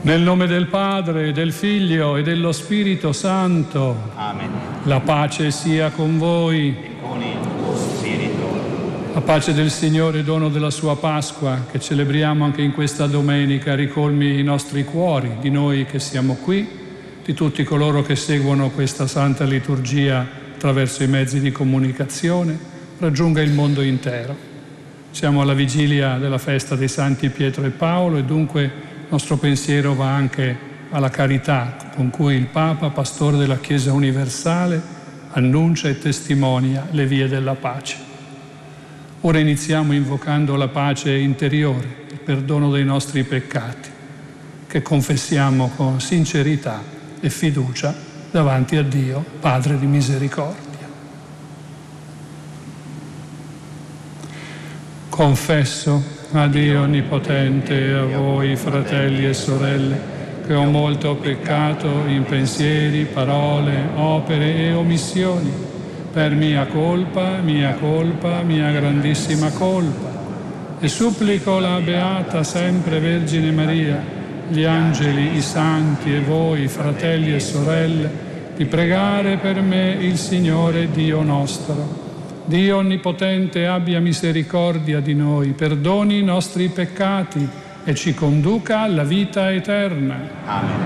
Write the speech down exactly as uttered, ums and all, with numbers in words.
Nel nome del Padre, del Figlio e dello Spirito Santo. Amen. La pace sia con voi. E con il tuo spirito. La pace del Signore, dono della sua Pasqua, che celebriamo anche in questa domenica, ricolmi i nostri cuori, di noi che siamo qui, di tutti coloro che seguono questa santa liturgia attraverso i mezzi di comunicazione, raggiunga il mondo intero. Siamo alla vigilia della festa dei Santi Pietro e Paolo e dunque il nostro pensiero va anche alla carità con cui il Papa, pastore della Chiesa universale, annuncia e testimonia le vie della pace. Ora iniziamo invocando la pace interiore, il perdono dei nostri peccati, che confessiamo con sincerità e fiducia davanti a Dio, Padre di misericordia. Confesso a Dio Onnipotente e a voi, fratelli e sorelle, che ho molto peccato in pensieri, parole, opere e omissioni, per mia colpa, mia colpa, mia grandissima colpa. E supplico la Beata sempre Vergine Maria, gli angeli, i santi e voi, fratelli e sorelle, di pregare per me il Signore Dio nostro. Dio Onnipotente abbia misericordia di noi, perdoni i nostri peccati e ci conduca alla vita eterna. Amen.